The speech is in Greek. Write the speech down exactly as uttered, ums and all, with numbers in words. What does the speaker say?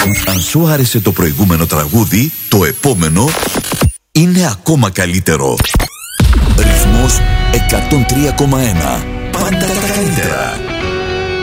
Αν σου άρεσε το προηγούμενο τραγούδι, το επόμενο είναι ακόμα καλύτερο. Ρυθμός εκατόν τρία κόμμα ένα. Πάντα καλύτερα.